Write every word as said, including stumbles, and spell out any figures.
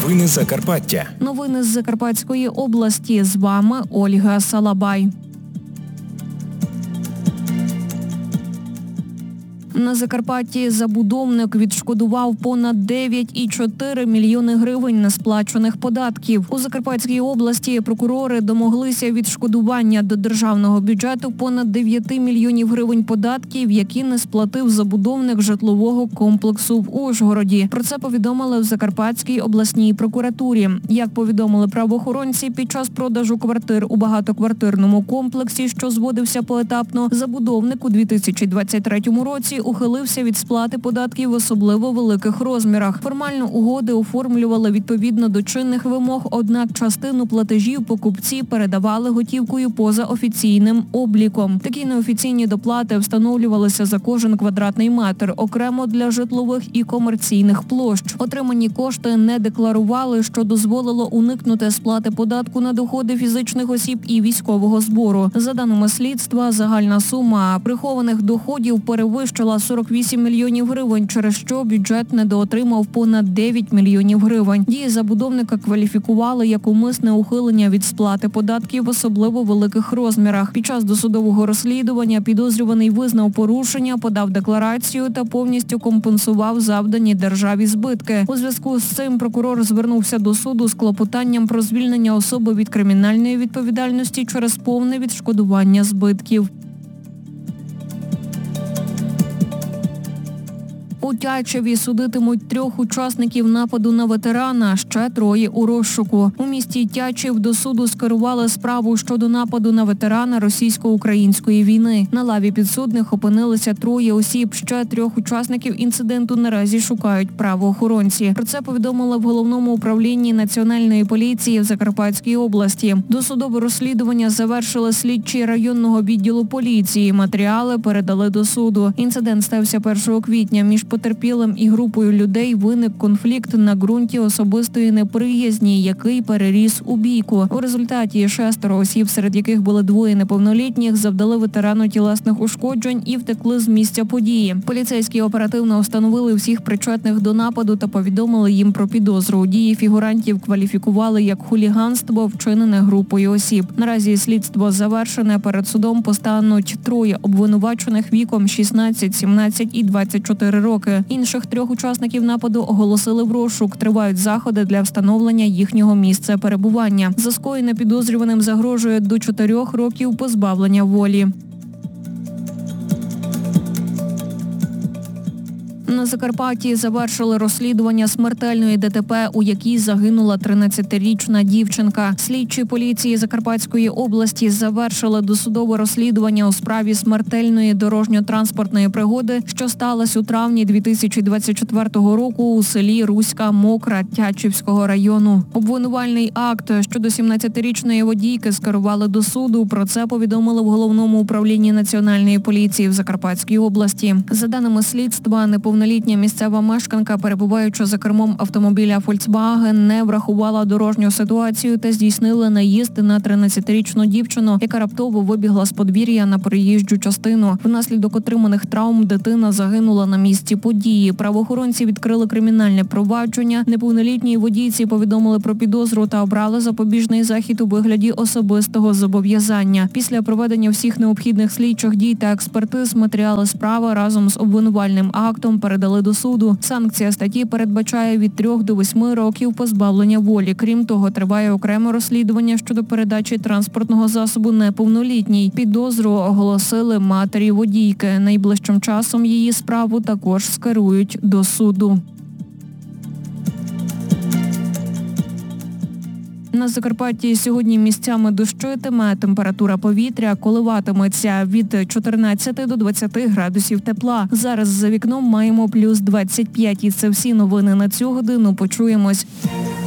Новини Закарпаття. Новини з Закарпатської області. З вами Ольга Салабай. На Закарпатті забудовник відшкодував понад дев'ять цілих чотири мільйони гривень несплачених податків. У Закарпатській області прокурори домоглися відшкодування до державного бюджету понад дев'ять мільйонів гривень податків, які не сплатив забудовник житлового комплексу в Ужгороді. Про це повідомили в Закарпатській обласній прокуратурі. Як повідомили правоохоронці, під час продажу квартир у багатоквартирному комплексі, що зводився поетапно, забудовник у дві тисячі двадцять третьому році ухилився від сплати податків в особливо великих розмірах. Формально угоди оформлювали відповідно до чинних вимог, однак частину платежів покупці передавали готівкою поза офіційним обліком. Такі неофіційні доплати встановлювалися за кожен квадратний метр, окремо для житлових і комерційних площ. Отримані кошти не декларували, що дозволило уникнути сплати податку на доходи фізичних осіб і військового збору. За даними слідства, загальна сума прихованих доходів перевищила сорок вісім мільйонів гривень, через що бюджет недоотримав понад дев'ять мільйонів гривень. Дії забудовника кваліфікували як умисне ухилення від сплати податків в особливо великих розмірах. Під час досудового розслідування підозрюваний визнав порушення, подав декларацію та повністю компенсував завдані державі збитки. У зв'язку з цим прокурор звернувся до суду з клопотанням про звільнення особи від кримінальної відповідальності через повне відшкодування збитків. У Тячеві судитимуть трьох учасників нападу на ветерана, ще троє у розшуку. У місті Тячів до суду скерували справу щодо нападу на ветерана російсько-української війни. На лаві підсудних опинилися троє осіб, ще трьох учасників інциденту наразі шукають правоохоронці. Про це повідомили в Головному управлінні Національної поліції в Закарпатській області. Досудове розслідування завершили слідчі районного відділу поліції. Матеріали передали до суду. Інцидент стався першого квітня. Між потерпілим і групою людей виник конфлікт на ґрунті особистої неприязні, який переріс у бійку. У результаті шестеро осіб, серед яких були двоє неповнолітніх, завдали ветерану тілесних ушкоджень і втекли з місця події. Поліцейські оперативно встановили всіх причетних до нападу та повідомили їм про підозру. Дії фігурантів кваліфікували як хуліганство, вчинене групою осіб. Наразі слідство завершене. Перед судом постануть троє обвинувачених віком шістнадцять, сімнадцять і двадцять чотири роки. Інших трьох учасників нападу оголосили в розшук. Тривають заходи для встановлення їхнього місця перебування. За скоєне підозрюваним загрожує до чотирьох років позбавлення волі. На Закарпатті завершили розслідування смертельної ДТП, у якій загинула тринадцятирічна дівчинка. Слідчі поліції Закарпатської області завершили досудове розслідування у справі смертельної дорожньо-транспортної пригоди, що сталася у травні дві тисячі двадцять четвертого року у селі Руська Мокра Тячівського району. Обвинувальний акт щодо сімнадцятирічної водійки скерували до суду. Про це повідомили в Головному управлінні Національної поліції в Закарпатській області. За даними слідства, неповнолітня Літня місцева мешканка, перебуваючи за кермом автомобіля Volkswagen, не врахувала дорожню ситуацію та здійснила наїзд на тринадцятирічну дівчину, яка раптово вибігла з подвір'я на проїжджу частину. Внаслідок отриманих травм дитина загинула на місці події. Правоохоронці відкрили кримінальне провадження. Неповнолітній водійці повідомили про підозру та обрали запобіжний захід у вигляді особистого зобов'язання. Після проведення всіх необхідних слідчих дій та експертиз матеріали справи разом з обвинувальним актом передали до суду. Санкція статті передбачає від трьох до восьми років позбавлення волі. Крім того, триває окреме розслідування щодо передачі транспортного засобу неповнолітній. Підозру оголосили матері водійки. Найближчим часом її справу також скерують до суду. На Закарпатті сьогодні місцями дощитиме, температура повітря коливатиметься від чотирнадцяти до двадцяти градусів тепла. Зараз за вікном маємо плюс двадцять п'ять. І це всі новини на цю годину. Почуємось.